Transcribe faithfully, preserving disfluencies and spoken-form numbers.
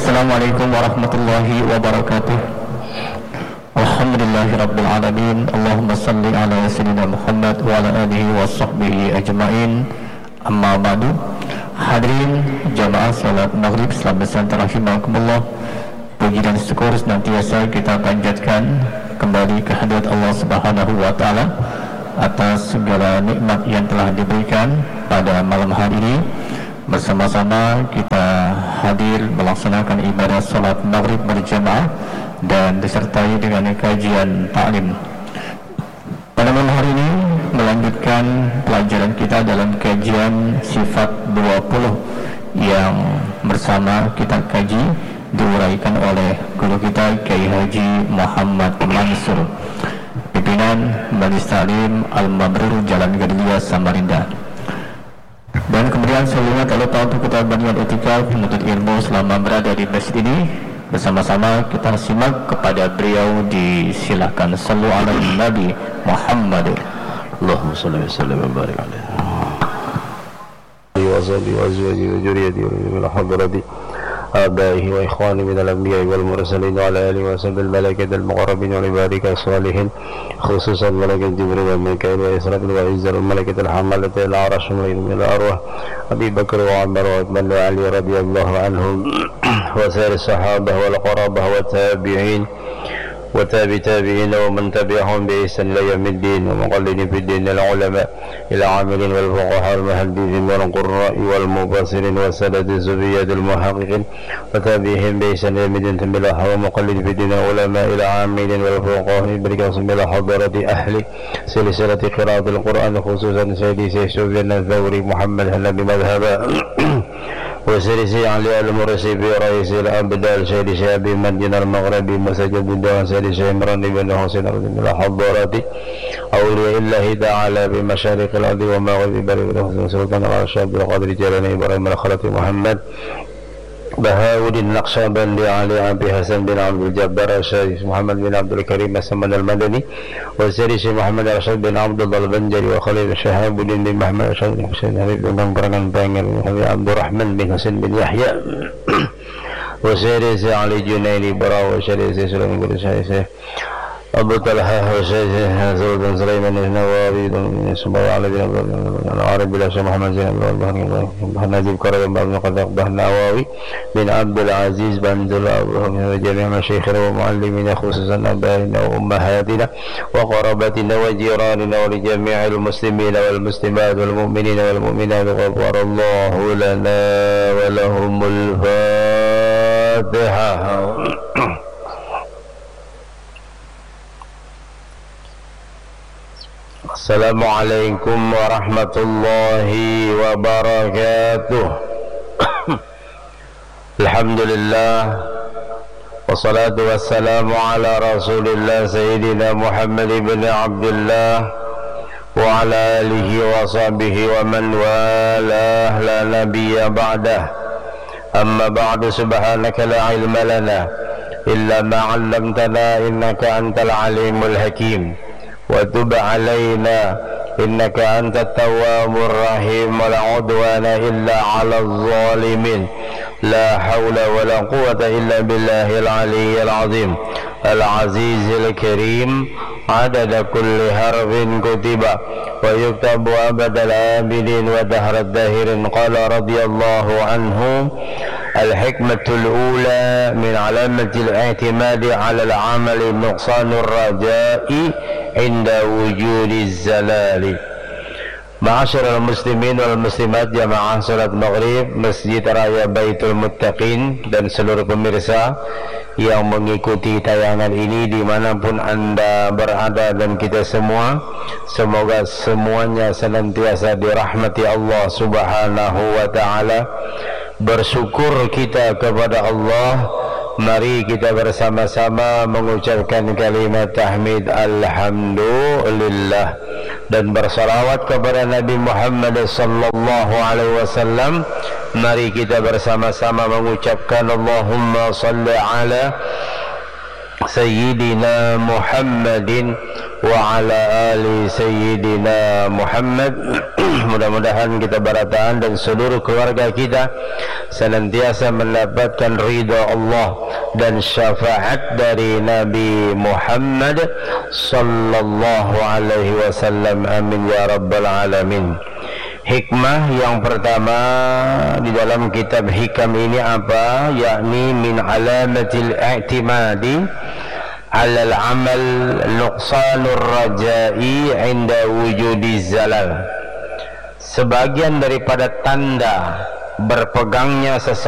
Assalamualaikum warahmatullahi wabarakatuh. Alhamdulillahirabbil alamin. Allahumma shalli ala sayyidina Muhammad wa ala alihi wa sahbihi ajmain. Amma ba'du. Hadirin jamaah salat maghrib Islam Nusantara rahimakumullah. Puji dan syukur senantiasa kita panjatkan kembali kehadirat Allah Subhanahu wa taala atas segala nikmat yang telah diberikan pada malam hari ini. Bersama-sama kita hadir melaksanakan ibadah salat maghrib berjamaah dan disertai dengan kajian taklim. Pada malam hari ini melanjutkan pelajaran kita dalam kajian sifat dua puluh yang bersama kita kaji diuraikan oleh guru kita Kiai Haji Muhammad Mansur, pimpinan Majelis Taklim Al-Mabrur Jalan Gadelia Samarinda. Dan kemudian sebelumnya kalau tahu untuk kita berniat etika menuntut ilmu selama berada di masjid ini, bersama-sama kita simak kepada beliau. Disilakan. Sallu ala Nabi Muhammad. Allahumma salli wa sallim wa barik alaihi wa salli wa azwaji wa dzurriyyati wa hadrati آبائه وإخوانه من الأنبياء والمرسلين وعلى آله وصحبه الملائكة المقربين وعبادك الصالحين خصوصا ملائكة جبريل وميكائيل وإسرافيل وعزة الملائكة الحملة العرش من الأرواح أبي بكر وعمر وعثمان وعلي رضي الله عنهم وسائر الصحابة والقرابة والتابعين وتابع تابعين ومن تبعهم بإحسان إلى يوم الدين ومقلدين في الدين العلماء إلى عاملين والفقهاء والمحدثين والقراء والمبصرين والسادة الصوفية المحققين وتابعهم بإحسان إلى يوم الدين تبعهم ومقلدين في الدين العلماء إلى عاملين والفقهاء بركاهم إلى حضرة أهل سلسلة قراءة القرآن خصوصا سيدي سيد سفيان الثوري محمد النبي مذهبا وسيدي علي المرسي برئيس الأبدال سيدي شابي مدينة المغربي مسجد الدوان سيدي عمران بن حسين من الحضارات أولياء الله تعالى بمشارق الأرض ومغرب بلد سلطان الرشاد القادر جلاني إبراهيم الخليفة محمد بهاء النقشبندي علي عبد حسن بن عبد الجبار الشريف محمد بن عبد الكريم السمن المدني والسيد محمد رشاد بن عبد الله البنجري وخليل شهاب الدين بن محمد رشاد بن حسين حبيب بن برنان بانجر عبد الرحمن بن حسين بن يحيى والسيد علي جنيني براء والسيد سليمان بن سعيد أبو طلحة وسيد سلطان سليمان النووي بن سبعة على بن العربي الأشهر محمد زين بن نجيب كرم بن قدق بن نووي بن عبد العزيز بن دلاب وجميع مشايخنا ومعلمينا خصوصا أبائنا وأمهاتنا وقرابتنا وجيراننا ولجميع المسلمين والمسلمات والمؤمنين والمؤمنات غفر الله لنا ولهم الفاتحة. Assalamualaikum warahmatullahi wabarakatuh. Alhamdulillah wassalatu wassalamu ala rasulillah sayyidina Muhammad ibn Abdullah wa ala alihi wa sahbihi wa man walah la nabiyya ba'dah. Amma ba'du, subhanaka la ilma lana illa ma 'allamtana innaka antal alimul hakim. وتب علينا إنك أنت التواب الرحيم ولا عدوان إلا على الظالمين لا حول ولا قوة إلا بالله العلي العظيم العزيز الكريم عدد كل حرف كتب ويكتب أبد الآبدين ودهر الداهرين. قال رضي الله عنه: الحكمة الأولى من علامة الاعتماد على العمل نقصان الرجاء عند وجود الزلال. Ma'asyiral muslimin wal muslimat jamaah salat maghrib Masjid Raya Baitul Muttaqin dan seluruh pemirsa yang mengikuti tayangan ini dimanapun anda berada dan kita semua, semoga semuanya senantiasa dirahmati Allah Subhanahu wa ta'ala. Bersyukur kita kepada Allah. Mari kita bersama-sama mengucapkan kalimat tahmid alhamdulillah dan bersalawat kepada Nabi Muhammad sallallahu alaihi wasallam. Mari kita bersama-sama mengucapkan Allahumma salli ala Sayyidina Muhammadin wa ala ali Sayyidina Muhammad. Mudah-mudahan kita barataan dan seluruh keluarga kita senantiasa mendapatkan ridha Allah dan syafaat dari Nabi Muhammad sallallahu alaihi wasallam. Amin ya rabbal alamin. Hikmah yang pertama di dalam kitab hikam ini apa? Yakni min alamatil i'timadi alal amal nuqsanur raja'i inda wujudi zalal. Sebagian daripada tanda berpegangnya seseorang